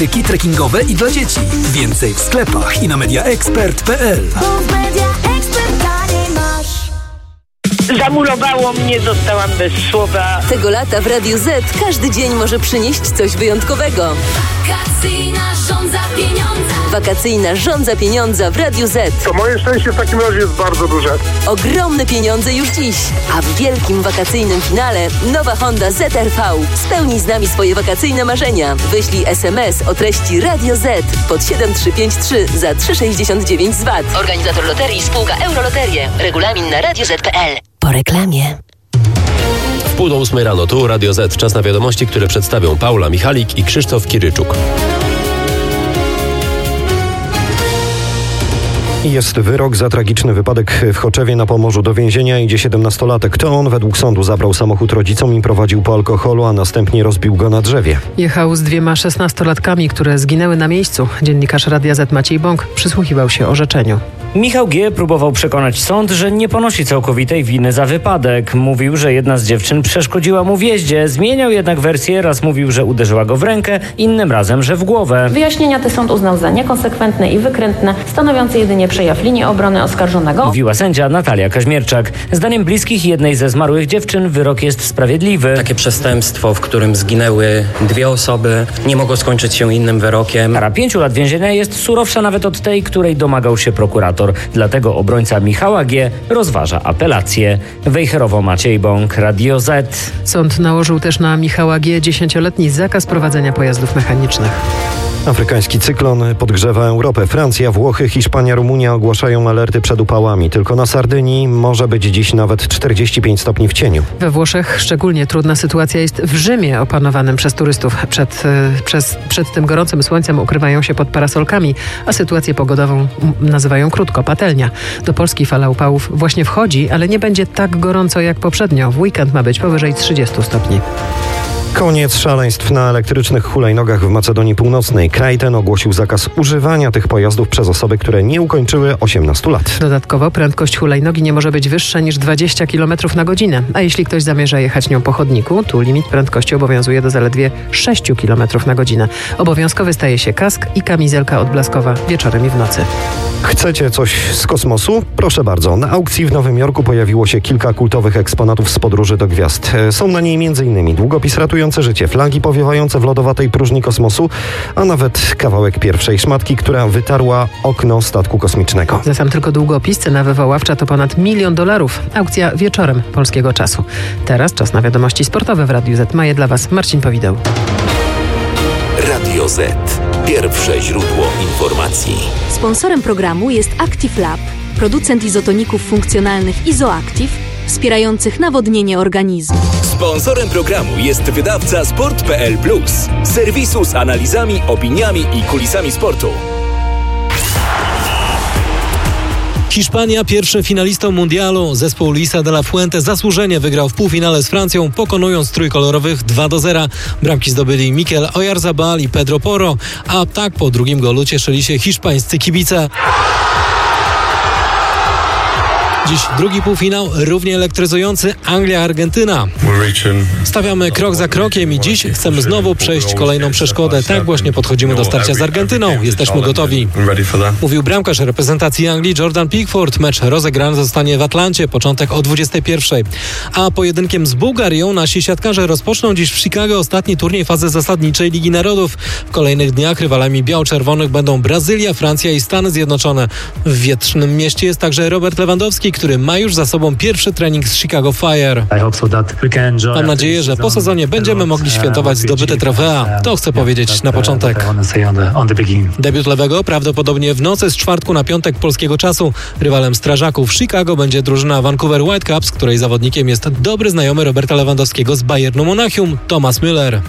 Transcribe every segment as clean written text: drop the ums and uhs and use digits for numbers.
trekkingowe i dla dzieci. Więcej w sklepach i na mediaexpert.pl. Zamurowało mnie, zostałam bez słowa. Tego lata w Radiu Z każdy dzień może przynieść coś wyjątkowego. Wakacyjna żądza pieniądza w Radiu Z. To moje szczęście w takim razie jest bardzo duże. Ogromne pieniądze już dziś. A w wielkim wakacyjnym finale nowa Honda ZR-V. Spełnij z nami swoje wakacyjne marzenia. Wyślij SMS o treści Radio Z pod 7353 za 3,69 z VAT. Organizator loterii spółka Euroloterie. Regulamin na radioz.pl. Po reklamie. 7:30 rano, tu Radio Z. Czas na wiadomości, które przedstawią Paula Michalik i Krzysztof Kiryczuk. Jest wyrok za tragiczny wypadek w Choczewie na Pomorzu. Do więzienia idzie 17-latek. To on według sądu zabrał samochód rodzicom i prowadził po alkoholu, a następnie rozbił go na drzewie. Jechał z 2 16-latkami, które zginęły na miejscu. Dziennikarz Radia Z Maciej Bąk przysłuchiwał się orzeczeniu. Michał G. próbował przekonać sąd, że nie ponosi całkowitej winy za wypadek. Mówił, że jedna z dziewczyn przeszkodziła mu w jeździe. Zmieniał jednak wersję. Raz mówił, że uderzyła go w rękę, innym razem, że w głowę. Wyjaśnienia te sąd uznał za niekonsekwentne i wykrętne, stanowiące jedynie przejaw linii obrony oskarżonego. Mówiła sędzia Natalia Kaźmierczak. Zdaniem bliskich jednej ze zmarłych dziewczyn wyrok jest sprawiedliwy. Takie przestępstwo, w którym zginęły 2 osoby, nie mogło skończyć się innym wyrokiem. Kara 5 lat więzienia jest surowsza nawet od tej, której domagał się prokurator. Dlatego obrońca Michała G. rozważa apelację. Wejherowo, Maciej Bąk, Radio Z. Sąd nałożył też na Michała G. 10-letni zakaz prowadzenia pojazdów mechanicznych. Afrykański cyklon podgrzewa Europę. Francja, Włochy, Hiszpania, Rumunia ogłaszają alerty przed upałami. Tylko na Sardynii może być dziś nawet 45 stopni w cieniu. We Włoszech szczególnie trudna sytuacja jest w Rzymie, opanowanym przez turystów. Przed tym gorącym słońcem ukrywają się pod parasolkami, a sytuację pogodową nazywają krótko patelnia. Do Polski fala upałów właśnie wchodzi, ale nie będzie tak gorąco jak poprzednio. W weekend ma być powyżej 30 stopni. Koniec szaleństw na elektrycznych hulajnogach w Macedonii Północnej. Kraj ten ogłosił zakaz używania tych pojazdów przez osoby, które nie ukończyły 18 lat. Dodatkowo prędkość hulajnogi nie może być wyższa niż 20 km na godzinę. A jeśli ktoś zamierza jechać nią po chodniku, tu limit prędkości obowiązuje do zaledwie 6 km na godzinę. Obowiązkowy staje się kask i kamizelka odblaskowa wieczorem i w nocy. Chcecie coś z kosmosu? Proszę bardzo. Na aukcji w Nowym Jorku pojawiło się kilka kultowych eksponatów z podróży do gwiazd. Są na niej m.in. długopis ratujący życie, flagi powiewające w lodowatej próżni kosmosu, a nawet kawałek pierwszej szmatki, która wytarła okno statku kosmicznego. Za sam tylko długopis cena wywoławcza to ponad $1 milion. Aukcja wieczorem polskiego czasu. Teraz czas na wiadomości sportowe w Radiu Z. Ma je dla Was Marcin Powideł. Radio Z. Pierwsze źródło informacji. Sponsorem programu jest Active Lab, producent izotoników funkcjonalnych Izoactive, wspierających nawodnienie organizmu. Sponsorem programu jest wydawca Sport.pl Plus, serwisu z analizami, opiniami i kulisami sportu. Hiszpania pierwszym finalistą mundialu. Zespół Luisa de la Fuente zasłużenie wygrał w półfinale z Francją, pokonując trójkolorowych 2-0. Bramki zdobyli Mikel Oyarzabal i Pedro Porro, a tak po drugim golu cieszyli się hiszpańscy kibice. Dziś drugi półfinał, równie elektryzujący Anglia-Argentyna. Stawiamy krok za krokiem i dziś chcemy znowu przejść kolejną przeszkodę. Tak właśnie podchodzimy do starcia z Argentyną. Jesteśmy gotowi. Mówił bramkarz reprezentacji Anglii Jordan Pickford. Mecz rozegrany zostanie w Atlancie, początek o 21:00. A pojedynkiem z Bułgarią nasi siatkarze rozpoczną dziś w Chicago ostatni turniej fazy zasadniczej Ligi Narodów. W kolejnych dniach rywalami biało-czerwonych będą Brazylia, Francja i Stany Zjednoczone. W wietrznym mieście jest także Robert Lewandowski, który ma już za sobą pierwszy trening z Chicago Fire. Mam nadzieję, że po sezonie będziemy mogli świętować zdobyte trofea. To chcę powiedzieć na początek. Debiut Lewego prawdopodobnie w nocy z czwartku na piątek polskiego czasu. Rywalem strażaków Chicago będzie drużyna Vancouver Whitecaps, której zawodnikiem jest dobry znajomy Roberta Lewandowskiego z Bayernu Monachium, Thomas Müller.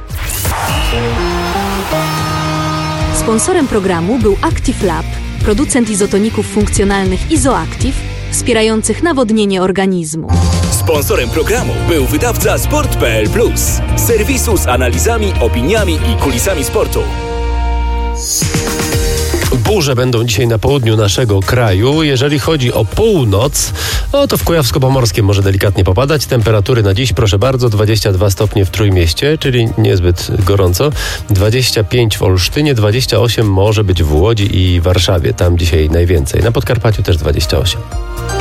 Sponsorem programu był Active Lab, producent izotoników funkcjonalnych Izoactive, wspierających nawodnienie organizmu. Sponsorem programu był wydawca Sport.pl Plus, serwisu z analizami, opiniami i kulisami sportu. Burze będą dzisiaj na południu naszego kraju. Jeżeli chodzi o północ, to w Kujawsko-Pomorskiem może delikatnie popadać. Temperatury na dziś, proszę bardzo, 22 stopnie w Trójmieście, czyli niezbyt gorąco. 25 w Olsztynie, 28 może być w Łodzi i Warszawie. Tam dzisiaj najwięcej. Na Podkarpaciu też 28.